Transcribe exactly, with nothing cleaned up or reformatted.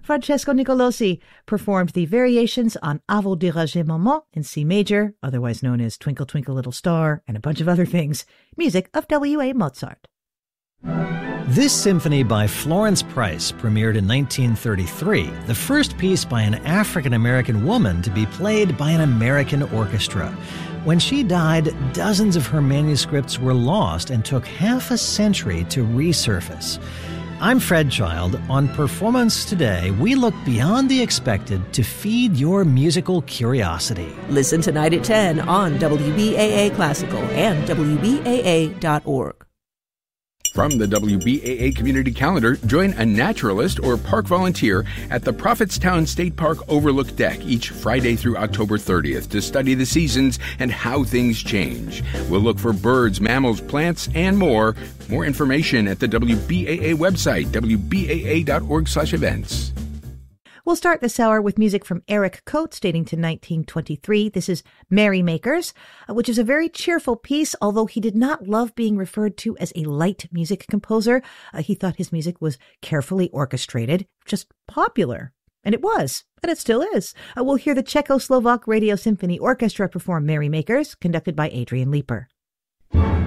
Francesco Nicolosi performed the variations on A vous dirager maman in C major, otherwise known as Twinkle Twinkle Little Star, and a bunch of other things. Music of W A Mozart. This symphony by Florence Price premiered in nineteen thirty-three, the first piece by an African-American woman to be played by an American orchestra. When she died, dozens of her manuscripts were lost and took half a century to resurface. I'm Fred Child. On Performance Today, we look beyond the expected to feed your musical curiosity. Listen tonight at ten on W B A A Classical and W B A A dot org. From the W B A A Community Calendar, join a naturalist or park volunteer at the Prophetstown State Park Overlook Deck each Friday through October thirtieth to study the seasons and how things change. We'll look for birds, mammals, plants, and more. More information at the W B A A website, W B A A dot org slash events. We'll start this hour with music from Eric Coates, dating to nineteen twenty-three. This is Merrymakers, which is a very cheerful piece, although he did not love being referred to as a light music composer. Uh, he thought his music was carefully orchestrated, just popular. And it was, and it still is. Uh, we'll hear the Czechoslovak Radio Symphony Orchestra perform Merrymakers, conducted by Adrian Leeper.